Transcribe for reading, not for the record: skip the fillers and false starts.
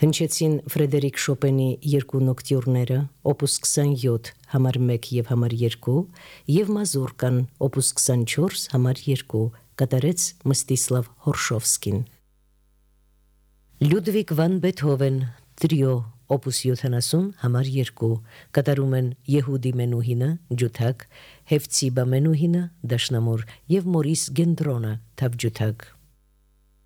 Հնչեցին Ֆրեդերիկ Շոպենի երկու նոկտյուրները, օպուս 27, համար 1 և համար 2, և Մազուրկան, օպուս 24, համար 2, կատարեց Մստիսլավ Հորշովսկին։ Լյուդվիգ վան Բեթհովեն, տրիո, օպուս 70, համար 2, կատարում են Եհուդի Մենուհինը, ջութակ, Հևցիբա Մենուհինը, դաշնամուր և Մորիս Գենդրոնը, թավջութակ։